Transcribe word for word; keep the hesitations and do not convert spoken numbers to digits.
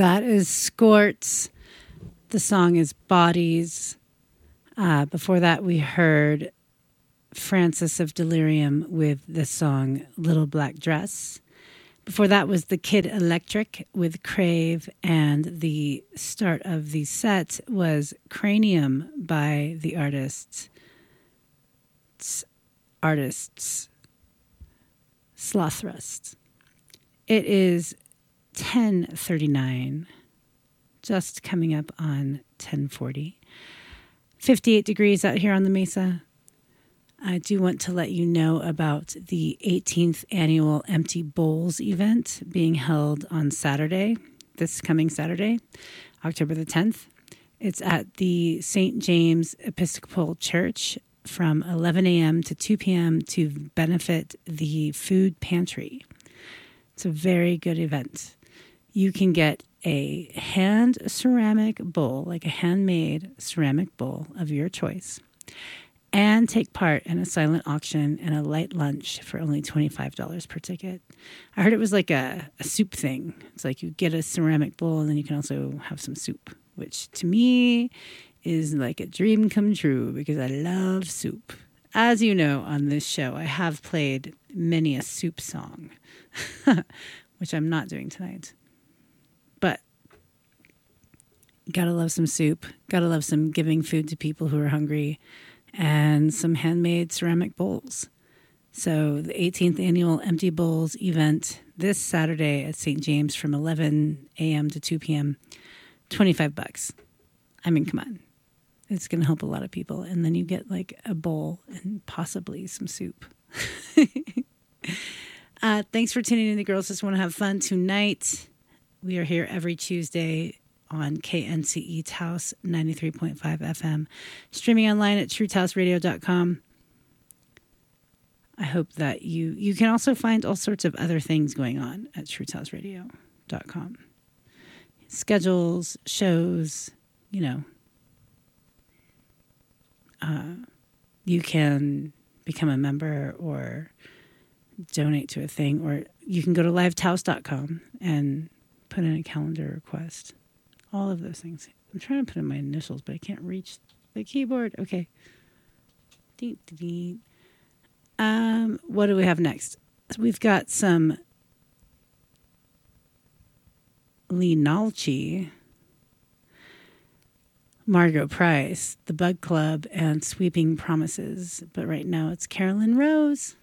That is Scorts. The song is Bodies. Uh, before that, we heard Francis of Delirium with the song Little Black Dress. Before that was The Kid Electric with Crave, and the start of the set was Cranium by the artists, artists, Slothrust. It is ten thirty-nine, just coming up on ten forty. fifty-eight degrees out here on the Mesa. I do want to let you know about the eighteenth annual Empty Bowls event being held on Saturday, this coming Saturday, October the tenth. It's at the Saint James Episcopal Church from eleven a.m. to two p.m. to benefit the food pantry. It's a very good event. You can get a hand ceramic bowl, like a handmade ceramic bowl of your choice, and take part in a silent auction and a light lunch for only twenty-five dollars per ticket. I heard it was like a, a soup thing. It's like you get a ceramic bowl and then you can also have some soup, which to me is like a dream come true because I love soup. As you know, on this show, I have played many a soup song, which I'm not doing tonight. But gotta love some soup. Gotta love some giving food to people who are hungry, and some handmade ceramic bowls. So the eighteenth annual Empty Bowls event this Saturday at Saint James from eleven a.m. to two p.m. twenty-five bucks. I mean, come on. It's going to help a lot of people. And then you get like a bowl and possibly some soup. uh, thanks for tuning in. The girls just want to have fun tonight. We are here every Tuesday on K N C E Taos ninety-three point five F M, streaming online at true taos radio dot com. I hope that you, you can also find all sorts of other things going on at true taos radio dot com. Schedules, shows, you know. Uh, you can become a member or donate to a thing, or you can go to live taos dot com and put in a calendar request. All of those things. I'm trying to put in my initials, but I can't reach the keyboard. Okay. Dee, dee, dee. Um, what do we have next? So we've got some Lee Nalchi, Margot Price, The Bug Club, and Sweeping Promises. But right now it's Carolyn Rose.